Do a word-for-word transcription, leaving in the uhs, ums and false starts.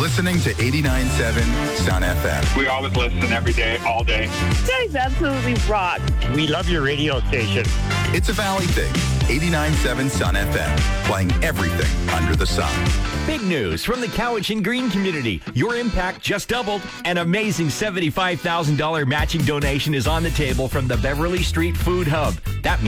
listening to eighty-nine point seven Sun F M. We always listen every day, all day. You guys absolutely rock. We love your radio station. It's a Valley thing. eighty-nine point seven Sun F M, playing everything under the sun. Big news from the Cowichan Green community. Your impact just doubled. An amazing seventy-five thousand dollars matching donation is on the table from the Beverly Street Food Hub. That means